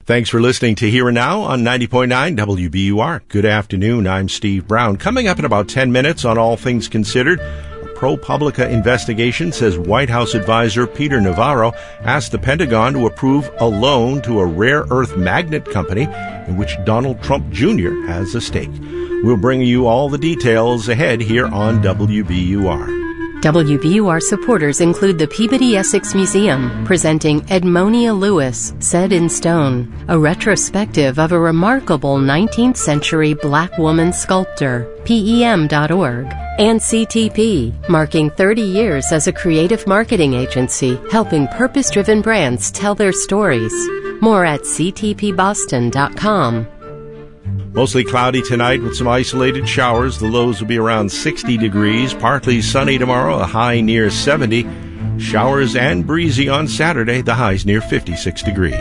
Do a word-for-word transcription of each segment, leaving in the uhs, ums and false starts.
Thanks for listening to Here and Now on ninety point nine W B U R. Good afternoon. I'm Steve Brown. Coming up in about ten minutes on All Things Considered, a ProPublica investigation says White House advisor Peter Navarro asked the Pentagon to approve a loan to a rare earth magnet company in which Donald Trump Junior has a stake. We'll bring you all the details ahead here on W B U R. W B U R supporters include the Peabody Essex Museum, presenting Edmonia Lewis, Set in Stone, a retrospective of a remarkable nineteenth century black woman sculptor, P E M dot org, and C T P, marking thirty years as a creative marketing agency, helping purpose-driven brands tell their stories. More at C T P Boston dot com. Mostly cloudy tonight with some isolated showers. The lows will be around sixty degrees. Partly sunny tomorrow, a high near seventy. Showers and breezy on Saturday, the highs near fifty-six degrees.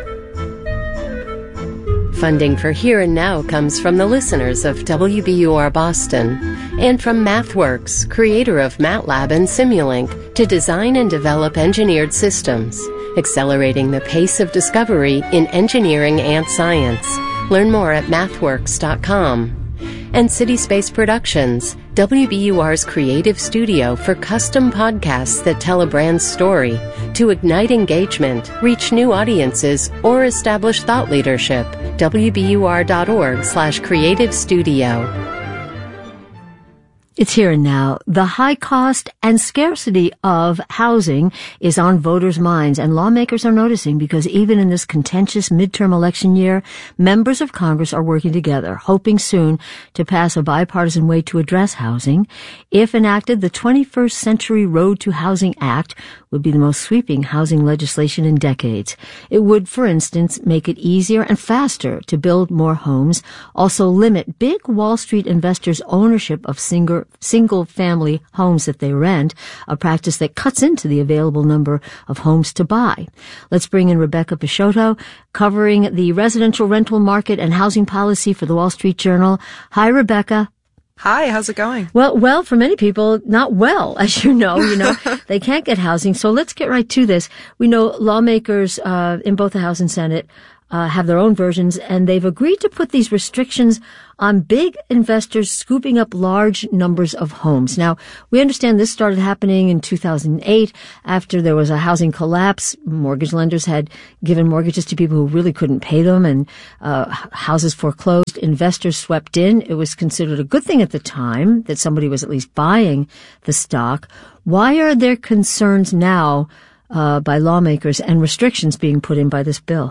Funding for Here and Now comes from the listeners of W B U R Boston and from MathWorks, creator of MATLAB and Simulink, to design and develop engineered systems, accelerating the pace of discovery in engineering and science. Learn more at mathworks dot com. And City Space Productions, W B U R's creative studio for custom podcasts that tell a brand's story to ignite engagement, reach new audiences, or establish thought leadership. W B U R dot org slash creative studio. It's Here and Now. The high cost and scarcity of housing is on voters' minds, and lawmakers are noticing because even in this contentious midterm election year, members of Congress are working together, hoping soon to pass a bipartisan way to address housing. If enacted, the twenty-first Century Road to Housing Act would be the most sweeping housing legislation in decades. It would, for instance, make it easier and faster to build more homes, also limit big Wall Street investors' ownership of single single-family homes that they rent, a practice that cuts into the available number of homes to buy. Let's bring in Rebecca Peixoto, covering the residential rental market and housing policy for the Wall Street Journal. Hi, Rebecca. Hi, how's it going? Well, well, for many people, not well, as you know, you know, they can't get housing. So let's get right to this. We know lawmakers, uh, in both the House and Senate, uh, have their own versions, and they've agreed to put these restrictions on big investors scooping up large numbers of homes. Now, we understand this started happening in two thousand eight after there was a housing collapse. Mortgage lenders had given mortgages to people who really couldn't pay them, and uh houses foreclosed. Investors swept in. It was considered a good thing at the time that somebody was at least buying the stock. Why are there concerns now uh by lawmakers and restrictions being put in by this bill?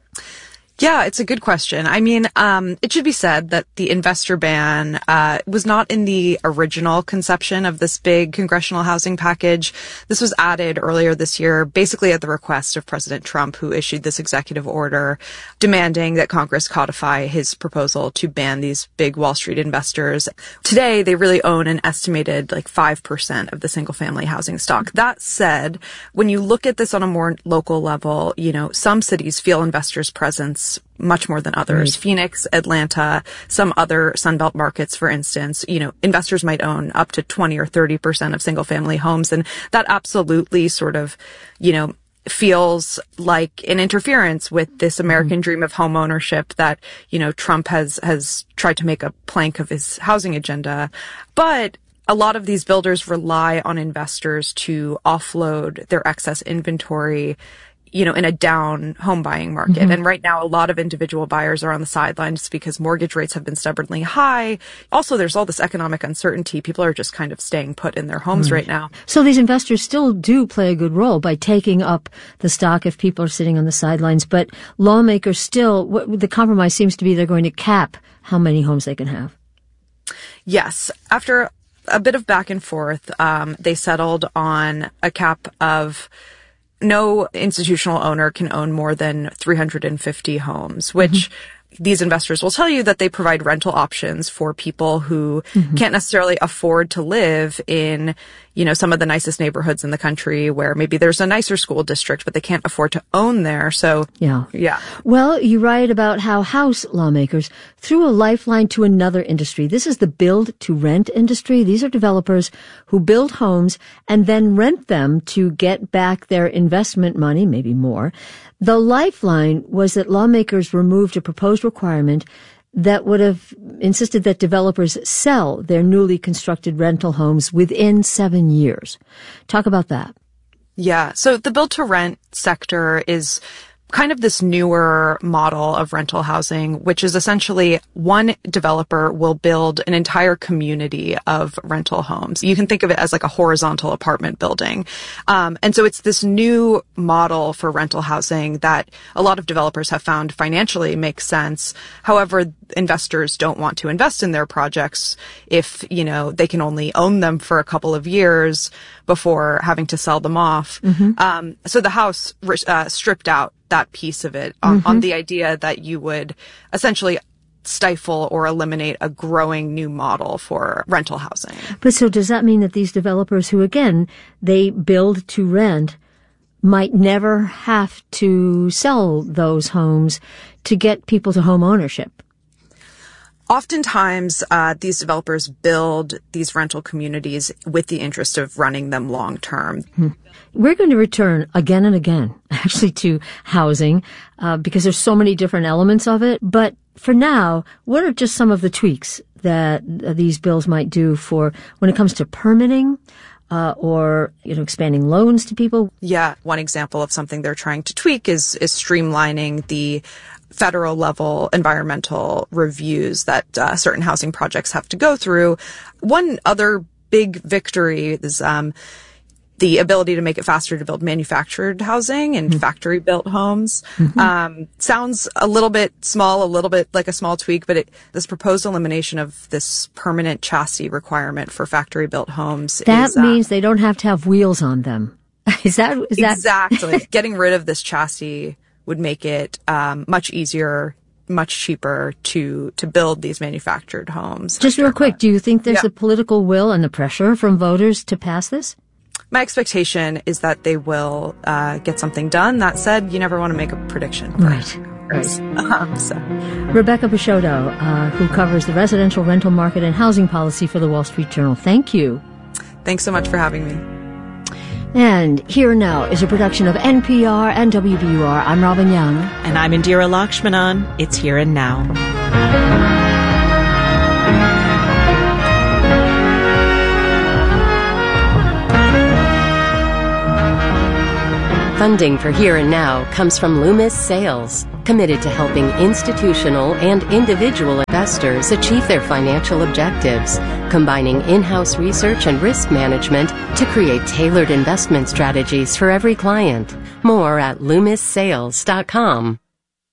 Yeah, it's a good question. I mean, um, it should be said that the investor ban uh, was not in the original conception of this big congressional housing package. This was added earlier this year, basically at the request of President Trump, who issued this executive order demanding that Congress codify his proposal to ban these big Wall Street investors. Today, they really own an estimated like five percent of the single-family housing stock. That said, when you look at this on a more local level, you know, some cities feel investors' presence much more than others. Right. Phoenix, Atlanta, some other Sunbelt markets, for instance, you know, investors might own up to twenty or thirty percent of single family homes. And that absolutely sort of, you know, feels like an interference with this American mm-hmm. dream of home ownership that, you know, Trump has, has tried to make a plank of his housing agenda. But a lot of these builders rely on investors to offload their excess inventory, you know, in a down home buying market. Mm-hmm. And right now, a lot of individual buyers are on the sidelines because mortgage rates have been stubbornly high. Also, there's all this economic uncertainty. People are just kind of staying put in their homes right, right now. So these investors still do play a good role by taking up the stock if people are sitting on the sidelines. But lawmakers still, what, the compromise seems to be they're going to cap how many homes they can have. Yes. After a bit of back and forth, um, they settled on a cap of no institutional owner can own more than three hundred fifty homes, which mm-hmm. these investors will tell you that they provide rental options for people who mm-hmm. can't necessarily afford to live in, you know, some of the nicest neighborhoods in the country where maybe there's a nicer school district, but they can't afford to own there. So, yeah. Yeah. Well, you write about how House lawmakers threw a lifeline to another industry. This is the build to rent industry. These are developers who build homes and then rent them to get back their investment money, maybe more. The lifeline was that lawmakers removed a proposed requirement that would have insisted that developers sell their newly constructed rental homes within seven years. Talk about that. Yeah. So the build to rent sector is kind of this newer model of rental housing, which is essentially one developer will build an entire community of rental homes. You can think of it as like a horizontal apartment building. Um, and so it's this new model for rental housing that a lot of developers have found financially makes sense. However, investors don't want to invest in their projects if, you know, they can only own them for a couple of years before having to sell them off. Mm-hmm. Um, so the House uh, stripped out that piece of it on, mm-hmm. on the idea that you would essentially stifle or eliminate a growing new model for rental housing. But so does that mean that these developers who, again, they build to rent might never have to sell those homes to get people to home ownership? Oftentimes, uh, these developers build these rental communities with the interest of running them long term. Hmm. We're going to return again and again, actually, to housing, uh, because there's so many different elements of it. But for now, what are just some of the tweaks that uh, these bills might do for when it comes to permitting, uh, or, you know, expanding loans to people? Yeah. One example of something they're trying to tweak is, is streamlining the federal level environmental reviews that uh, certain housing projects have to go through. One other big victory is um, the ability to make it faster to build manufactured housing and mm-hmm. factory built homes. Mm-hmm. Um, sounds a little bit small, a little bit like a small tweak, but it, this proposed elimination of this permanent chassis requirement for factory built homes. That is, uh, means they don't have to have wheels on them. Is that, is that? Exactly. Getting rid of this chassis would make it um, much easier, much cheaper to to build these manufactured homes. Just real quick, do you think there's yeah. the political will and the pressure from voters to pass this? My expectation is that they will uh, get something done. That said, you never want to make a prediction. Right. Right. Um, so. Rebecca Peixoto, uh, who covers the residential rental market and housing policy for the Wall Street Journal. Thank you. Thanks so much for having me. And Here Now is a production of N P R and W B U R. I'm Robin Young. And I'm Indira Lakshmanan. It's Here and Now. Funding for Here and Now comes from Loomis Sales, committed to helping institutional and individual investors achieve their financial objectives, combining in-house research and risk management to create tailored investment strategies for every client. More at loomis sales dot com.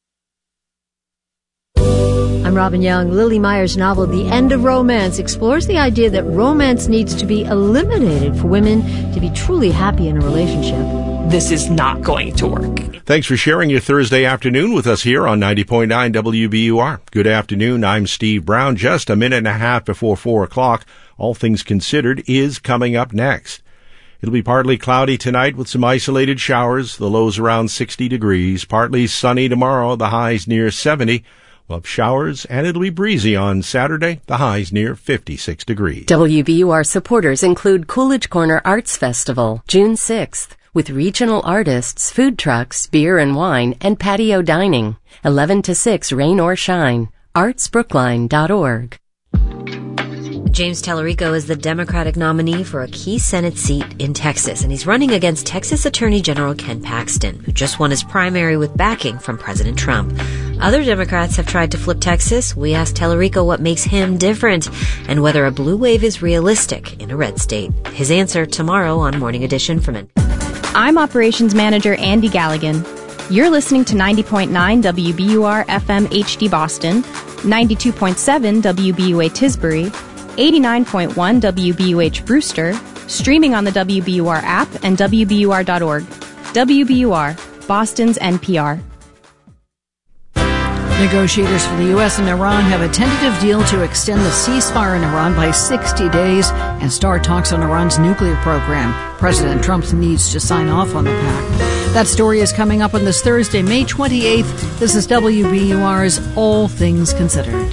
I'm Robin Young. Lily Meyer's novel, The End of Romance, explores the idea that romance needs to be eliminated for women to be truly happy in a relationship. This is not going to work. Thanks for sharing your Thursday afternoon with us here on ninety point nine W B U R. Good afternoon. I'm Steve Brown. Just a minute and a half before four o'clock. All Things Considered is coming up next. It'll be partly cloudy tonight with some isolated showers. The lows around sixty degrees. Partly sunny tomorrow. The highs near seventy. We'll have showers, and it'll be breezy on Saturday. The highs near fifty-six degrees. W B U R supporters include Coolidge Corner Arts Festival, June sixth, with regional artists, food trucks, beer and wine, and patio dining. eleven to six, rain or shine. arts brookline dot org. James Tallarico is the Democratic nominee for a key Senate seat in Texas, and he's running against Texas Attorney General Ken Paxton, who just won his primary with backing from President Trump. Other Democrats have tried to flip Texas. We asked Tallarico what makes him different and whether a blue wave is realistic in a red state. His answer tomorrow on Morning Edition from N- I'm Operations Manager Andy Galligan. You're listening to ninety point nine W B U R F M H D Boston, ninety-two point seven W B U A Tisbury, eighty-nine point one W B U H Brewster, streaming on the W B U R app and W B U R dot org. W B U R, Boston's N P R. Negotiators for the U S and Iran have a tentative deal to extend the ceasefire in Iran by sixty days and start talks on Iran's nuclear program. President Trump needs to sign off on the pact. That story is coming up on this Thursday, May twenty-eighth. This is W B U R's All Things Considered.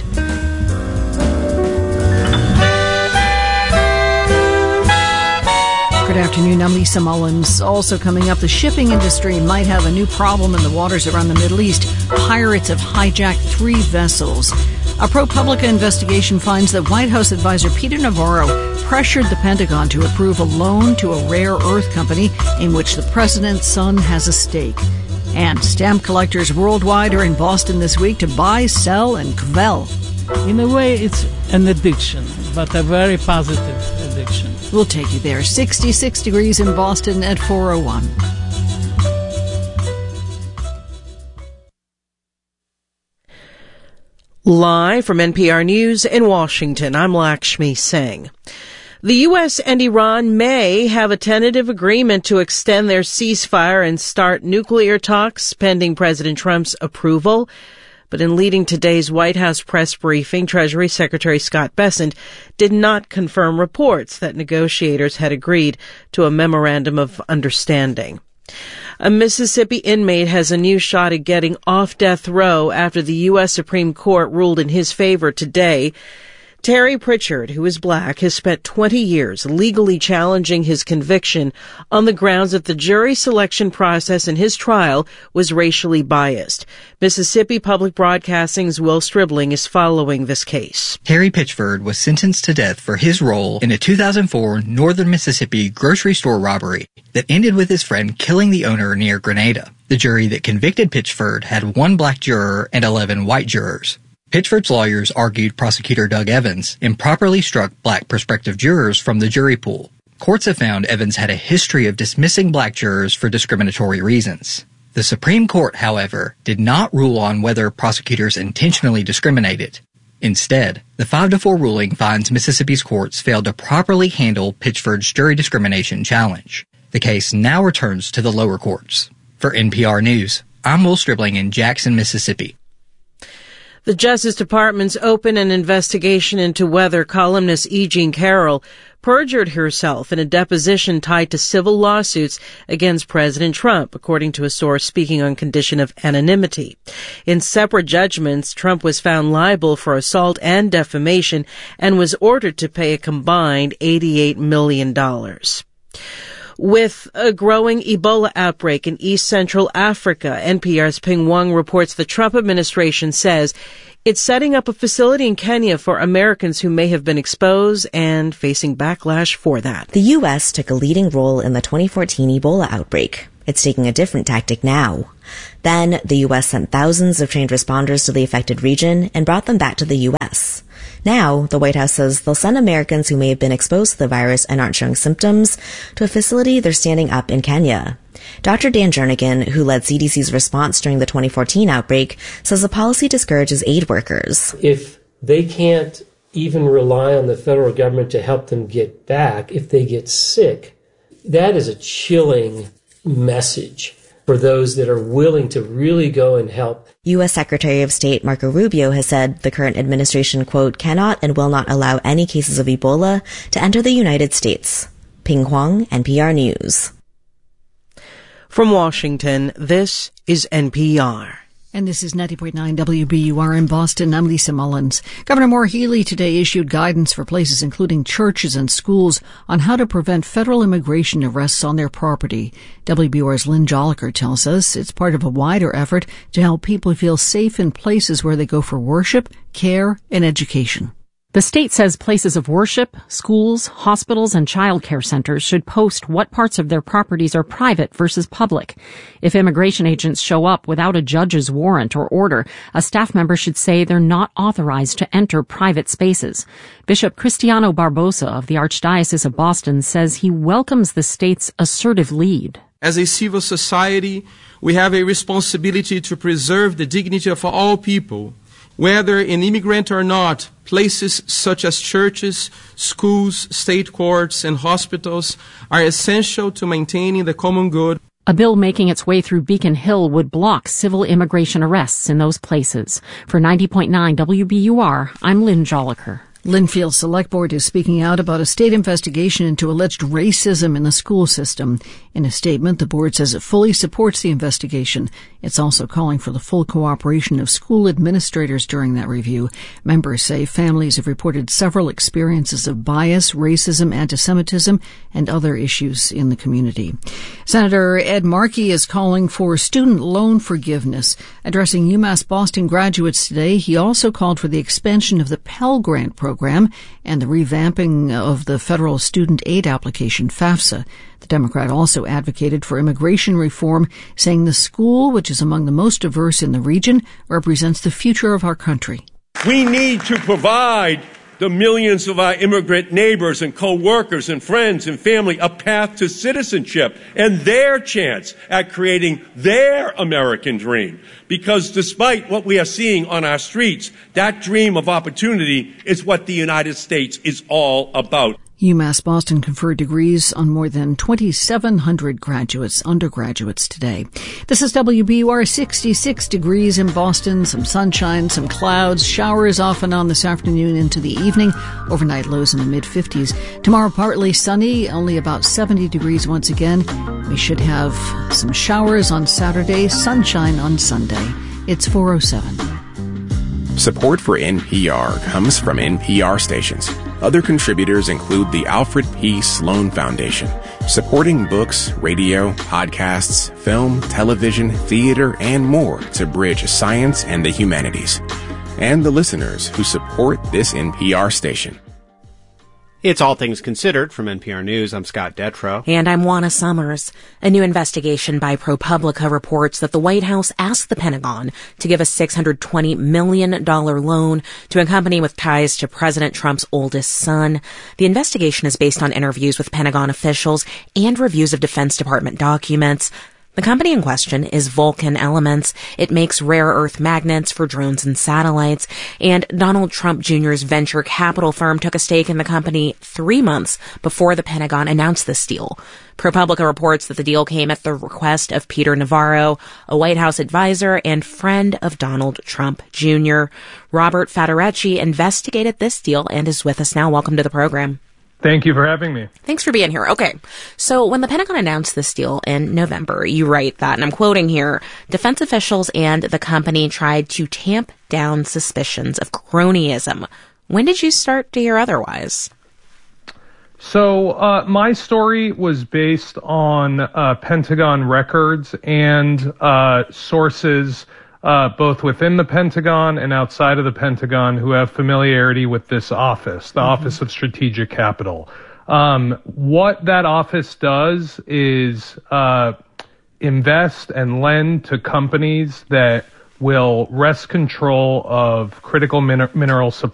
Good afternoon, I'm Lisa Mullins. Also coming up, the shipping industry might have a new problem in the waters around the Middle East. Pirates have hijacked three vessels. A ProPublica investigation finds that White House advisor Peter Navarro pressured the Pentagon to approve a loan to a rare earth company in which the president's son has a stake. And stamp collectors worldwide are in Boston this week to buy, sell, and quell. In a way, it's an addiction, but a very positive addiction. We'll take you there. sixty-six degrees in Boston at four oh one. Live from N P R News in Washington, I'm Lakshmi Singh. The U S and Iran may have a tentative agreement to extend their ceasefire and start nuclear talks pending President Trump's approval. But in leading today's White House press briefing, Treasury Secretary Scott Bessent did not confirm reports that negotiators had agreed to a memorandum of understanding. A Mississippi inmate has a new shot at getting off death row after the U S Supreme Court ruled in his favor today. Terry Pritchard, who is black, has spent twenty years legally challenging his conviction on the grounds that the jury selection process in his trial was racially biased. Mississippi Public Broadcasting's Will Stribling is following this case. Terry Pitchford was sentenced to death for his role in a two thousand four Northern Mississippi grocery store robbery that ended with his friend killing the owner near Grenada. The jury that convicted Pitchford had one black juror and eleven white jurors. Pitchford's lawyers argued prosecutor Doug Evans improperly struck black prospective jurors from the jury pool. Courts have found Evans had a history of dismissing black jurors for discriminatory reasons. The Supreme Court, however, did not rule on whether prosecutors intentionally discriminated. Instead, the five to four ruling finds Mississippi's courts failed to properly handle Pitchford's jury discrimination challenge. The case now returns to the lower courts. For N P R News, I'm Will Stribling in Jackson, Mississippi. The Justice Department's opened an investigation into whether columnist E. Jean Carroll perjured herself in a deposition tied to civil lawsuits against President Trump, according to a source speaking on condition of anonymity. In separate judgments, Trump was found liable for assault and defamation and was ordered to pay a combined eighty-eight million dollars. With a growing Ebola outbreak in East Central Africa, N P R's Ping Wang reports the Trump administration says it's setting up a facility in Kenya for Americans who may have been exposed and facing backlash for that. The U S took a leading role in the twenty fourteen Ebola outbreak. It's taking a different tactic now. Then, the U S sent thousands of trained responders to the affected region and brought them back to the U S. Now, the White House says they'll send Americans who may have been exposed to the virus and aren't showing symptoms to a facility they're standing up in Kenya. Doctor Dan Jernigan, who led C D C's response during the twenty fourteen outbreak, says the policy discourages aid workers. If they can't even rely on the federal government to help them get back, if they get sick, that is a chilling message for those that are willing to really go and help. U S Secretary of State Marco Rubio has said the current administration, quote, cannot and will not allow any cases of Ebola to enter the United States. Ping Huang, N P R News. From Washington, this is N P R. And this is ninety point nine W B U R in Boston. I'm Lisa Mullins. Governor Maura Healey today issued guidance for places including churches and schools on how to prevent federal immigration arrests on their property. W B U R's Lynn Joliker tells us it's part of a wider effort to help people feel safe in places where they go for worship, care, and education. The state says places of worship, schools, hospitals, and child care centers should post what parts of their properties are private versus public. If immigration agents show up without a judge's warrant or order, a staff member should say they're not authorized to enter private spaces. Bishop Cristiano Barbosa of the Archdiocese of Boston says he welcomes the state's assertive lead. As a civil society, we have a responsibility to preserve the dignity of all people. Whether an immigrant or not, places such as churches, schools, state courts, and hospitals are essential to maintaining the common good. A bill making its way through Beacon Hill would block civil immigration arrests in those places. For ninety point nine W B U R, I'm Lynn Joliker. Linfield Select Board is speaking out about a state investigation into alleged racism in the school system. In a statement, the board says it fully supports the investigation. It's also calling for the full cooperation of school administrators during that review. Members say families have reported several experiences of bias, racism, anti-Semitism, and other issues in the community. Senator Ed Markey is calling for student loan forgiveness. Addressing UMass Boston graduates today, he also called for the expansion of the Pell Grant program. Program and the revamping of the federal student aid application, FAFSA. The Democrat also advocated for immigration reform, saying the school, which is among the most diverse in the region, represents the future of our country. We need to provide the millions of our immigrant neighbors and co-workers and friends and family a path to citizenship and their chance at creating their American dream. Because despite what we are seeing on our streets, that dream of opportunity is what the United States is all about. UMass Boston conferred degrees on more than twenty-seven hundred graduates, undergraduates today. This is W B U R, sixty-six degrees in Boston, some sunshine, some clouds, showers off and on this afternoon into the evening, overnight lows in the mid-fifties. Tomorrow partly sunny, only about seventy degrees once again. We should have some showers on Saturday, sunshine on Sunday. It's four oh seven. Support for N P R comes from N P R stations. Other contributors include the Alfred P. Sloan Foundation, supporting books, radio, podcasts, film, television, theater, and more to bridge science and the humanities. And the listeners who support this N P R station. It's All Things Considered from N P R News. I'm Scott Detrow. And I'm Juana Summers. A new investigation by ProPublica reports that the White House asked the Pentagon to give a six hundred twenty million dollars loan to a company with ties to President Trump's oldest son. The investigation is based on interviews with Pentagon officials and reviews of Defense Department documents. The company in question is Vulcan Elements. It makes rare earth magnets for drones and satellites. And Donald Trump Junior's venture capital firm took a stake in the company three months before the Pentagon announced this deal. ProPublica reports that the deal came at the request of Peter Navarro, a White House advisor and friend of Donald Trump Junior Robert Federacci investigated this deal and is with us now. Welcome to the program. Thank you for having me. Thanks for being here. Okay, so when the Pentagon announced this deal in November, you write that, and I'm quoting here, defense officials and the company tried to tamp down suspicions of cronyism. When did you start to hear otherwise? So uh, my story was based on uh, Pentagon records and uh, sources Uh, both within the Pentagon and outside of the Pentagon who have familiarity with this office, the mm-hmm. Office of Strategic Capital. Um, what that office does is uh, invest and lend to companies that will wrest control of critical min- mineral supplies.